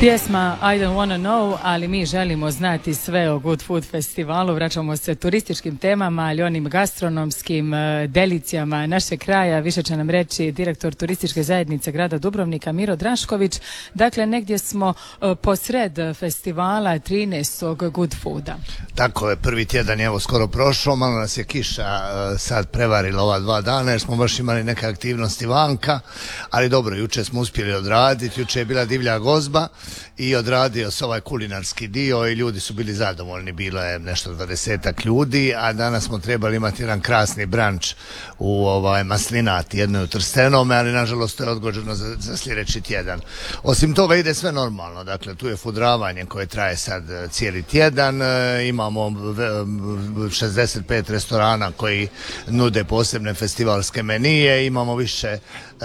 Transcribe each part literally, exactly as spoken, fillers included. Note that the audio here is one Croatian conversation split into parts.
Pjesma I don't wanna know, ali mi želimo znati sve o Good Food festivalu. Vraćamo se turističkim temama, ali onim gastronomskim e, delicijama našeg kraja. Više će nam reći direktor turističke zajednice grada Dubrovnika Miro Drašković. Dakle, negdje smo e, posred festivala trinaestog Good Fooda. Tako je, prvi tjedan je evo skoro prošao, malo nas je kiša e, sad prevarila ova dva dana jer smo baš imali neke aktivnosti vanka, ali dobro, juče smo uspjeli odraditi, juče je bila divlja gozba i odradio se ovaj kulinarski dio i ljudi su bili zadovoljni, bilo je nešto dvadesetak ljudi, a danas smo trebali imati jedan krasni branč u ovaj Maslinati, jedno u Trstenome, ali nažalost to je odgođeno za, za sljedeći tjedan. Osim toga ide sve normalno, dakle tu je fudravanje koje traje sad cijeli tjedan, e, imamo šezdeset pet restorana koji nude posebne festivalske menije, imamo više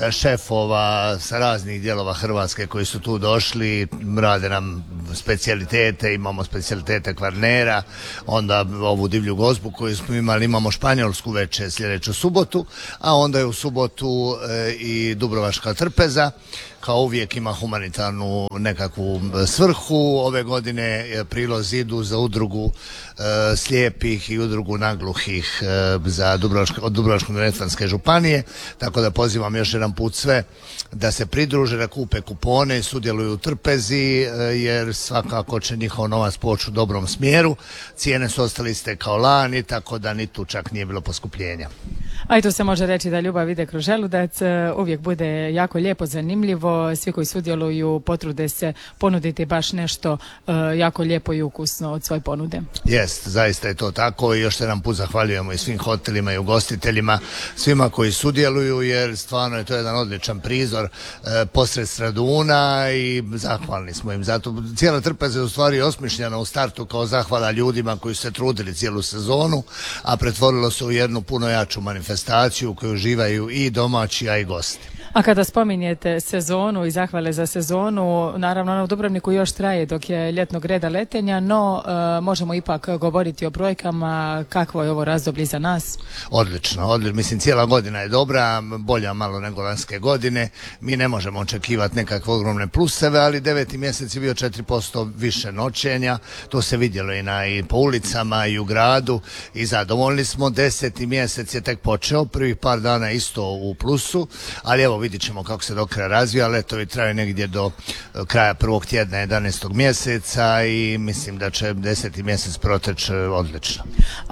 šefova sa raznih dijelova Hrvatske koji su tu došli, rade nam specijalitete, imamo specijalitete Kvarnera, onda ovu divlju gozbu koju smo imali, imamo španjolsku večer sljedeću subotu, a onda je u subotu e, i dubrovačka trpeza, kao uvijek ima humanitarnu nekakvu svrhu. Ove godine prilozi idu za udrugu e, slijepih i udrugu nagluhih e, za Dubrovačke, od Dubrovačko-neretvanske županije, tako da pozivam još jedan put sve da se pridruže, da kupe kupone i sudjeluju u trpezi, e, jer svakako će njihov novac poći u dobrom smjeru. Cijene su ostale iste kao lani, tako da ni tu čak nije bilo poskupljenja. A i tu se može reći da ljubav ide kroz želudac, uvijek bude jako lijepo, zanimljivo, svi koji sudjeluju potrude se ponuditi baš nešto uh, jako lijepo i ukusno od svoje ponude. Jest, zaista je to tako i još jedan put zahvaljujemo i svim hotelima i ugostiteljima, svima koji sudjeluju, jer stvarno je to jedan odličan prizor uh, posred Straduna i zahvalni smo im. Zato cijela trpeza je u stvari osmišljena u startu kao zahvala ljudima koji su se trudili cijelu sezonu, a pretvorilo se u jednu puno jaču manifestaciju u kojoj uživaju i domaći, a i gosti. A kada spominjete sezonu i zahvale za sezonu, naravno ona u Dubrovniku još traje dok je ljetnog reda letenja, no e, možemo ipak govoriti o brojkama, kakvo je ovo razdoblje za nas? Odlično, odlično, mislim cijela godina je dobra, bolja malo nego lanjske godine, mi ne možemo očekivati nekakve ogromne pluseve, ali deveti mjesec je bio četiri posto više noćenja, to se vidjelo i, na, i po ulicama i u gradu i zadovoljni smo. Deseti mjesec je tek počeo, prvih par dana isto u plusu, ali evo vidjet ćemo kako se do kraja razvija, letovi traju negdje do kraja prvog tjedna jedanaestog mjeseca i mislim da će deseti mjesec proteći odlično.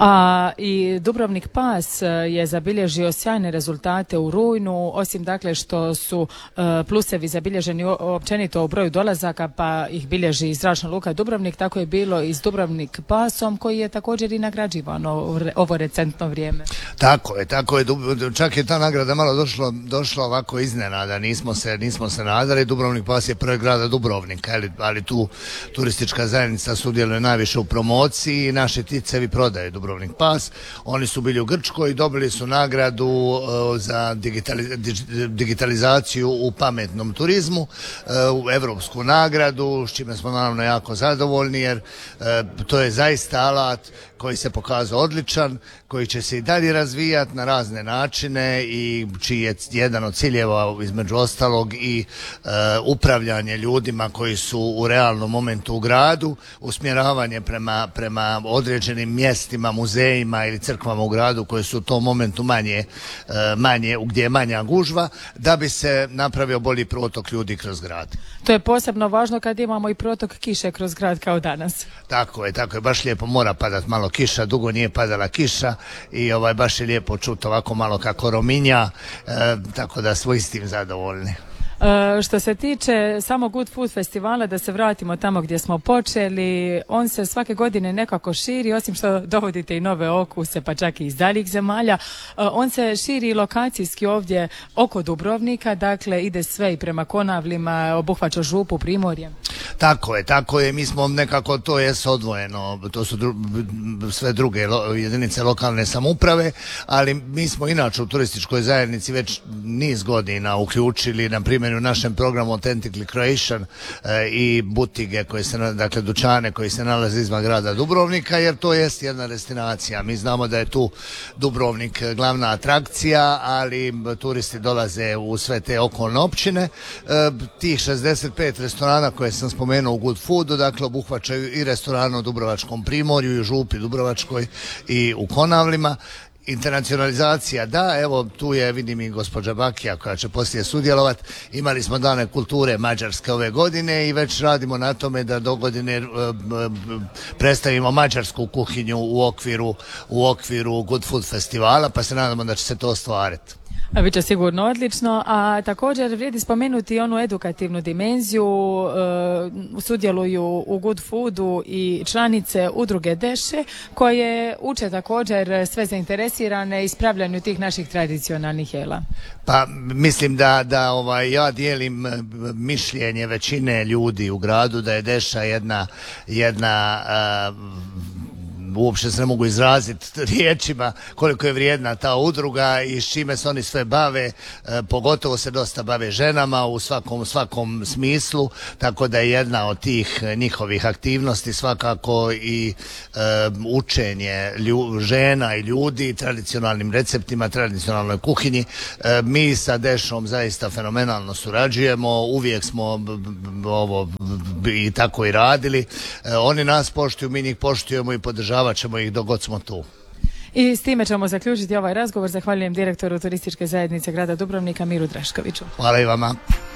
A i Dubrovnik Pas je zabilježio sjajne rezultate u rujnu, osim dakle što su uh, plusevi zabilježeni općenito u broju dolazaka, pa ih bilježi Zračna luka Dubrovnik, tako je bilo i s Dubrovnik Pasom koji je također i nagrađivan ovo recentno vrijeme. Tako je, tako je, čak je ta nagrada malo došlo, došla ovako iznenada, nismo se, nismo se nadali. Dubrovnik Pas je projekt grada Dubrovnika, ali, ali tu turistička zajednica sudjeluje najviše u promociji i naši ticevi prodaju Dubrovnik Pas. Oni su bili u Grčkoj i dobili su nagradu uh, za digitali, digitalizaciju u pametnom turizmu, uh, u evropsku nagradu, s čime smo naravno jako zadovoljni, jer uh, to je zaista alat koji se pokazao odličan, koji će se i dalje razvijati na razne načine i čiji je jedan od ciljeva između ostalog i e, upravljanje ljudima koji su u realnom momentu u gradu, usmjeravanje prema, prema određenim mjestima, muzejima ili crkvama u gradu koji su u tom momentu manje, e, manje, gdje je manja gužva, da bi se napravio bolji protok ljudi kroz grad. To je posebno važno kad imamo i protok kiše kroz grad kao danas. Tako je, tako je, baš lijepo mora padat malo kiša, dugo nije padala kiša i ovaj baš je lijepo čuti ovako malo kako rominja, e, tako da smo istim zadovoljni. Uh, što se tiče samog Good Food festivala, da se vratimo tamo gdje smo počeli, on se svake godine nekako širi, osim što dovodite i nove okuse, pa čak i iz daljih zemalja, uh, on se širi lokacijski ovdje oko Dubrovnika, dakle ide sve i prema Konavlima, obuhvaća Župu, Primorje. Tako je, tako je, mi smo nekako, to je odvojeno, to su dru, sve druge lo, jedinice lokalne samouprave, ali mi smo inače u turističkoj zajednici već niz godina uključili, na primjer u našem programu Authentically Croatian e, i butige koje se, dakle dućane koji se nalaze izvan grada Dubrovnika, jer to jest jedna destinacija. Mi znamo da je tu Dubrovnik glavna atrakcija, ali turisti dolaze u sve te okolne općine. E, tih šezdeset pet restorana koje sam spomenuo spomenuo u Good Foodu, dakle obuhvaćaju i restorane u Dubrovačkom primorju, i u Župi Dubrovačkoj i u Konavlima. Internacionalizacija, da, evo tu je, vidim, i gospođa Bakija koja će poslije sudjelovati. Imali smo dane kulture Mađarske ove godine i već radimo na tome da do godine e, e, predstavimo mađarsku kuhinju u okviru, u okviru Good Food festivala, pa se nadamo da će se to ostvariti. Biće sigurno odlično, a također vrijedi spomenuti onu edukativnu dimenziju. E, sudjeluju u Good Foodu i članice udruge Deše koje uče također sve zainteresirane ispravljanju tih naših tradicionalnih jela. Pa mislim da, da ovaj, ja dijelim mišljenje većine ljudi u gradu da je Deša jedna, jedna uh, uopće se ne mogu izraziti riječima koliko je vrijedna ta udruga i s čime se oni sve bave, e, pogotovo se dosta bave ženama u svakom, svakom smislu, tako da je jedna od tih njihovih aktivnosti svakako i e, učenje lju, žena i ljudi tradicionalnim receptima, tradicionalnoj kuhinji. E, mi sa Dešom zaista fenomenalno surađujemo, uvijek smo b, b, ovo b, i tako i radili. E, oni nas poštuju, mi njih poštujemo i podržavamo ćemo ih dok god smo tu. I s time ćemo zaključiti ovaj razgovor. Zahvaljujem direktoru turističke zajednice grada Dubrovnika Miru Draškoviću. Hvala i vama.